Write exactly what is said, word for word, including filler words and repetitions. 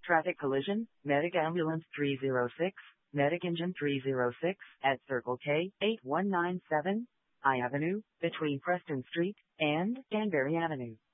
Traffic collision, Medic Ambulance three oh six, Medic Engine three oh six, at Circle K, eight one nine seven I Avenue, between Preston Street and Danbury Avenue.